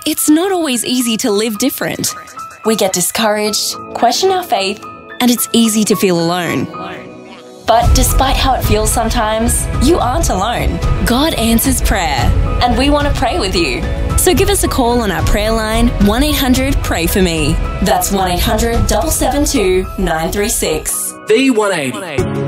it's not always easy to live different. We get discouraged, question our faith, and it's easy to feel alone. But despite how it feels sometimes, you aren't alone. God answers prayer, and we want to pray with you. So give us a call on our prayer line, 1-800-PRAY-FOR-ME. That's 1-800-772-936. V180.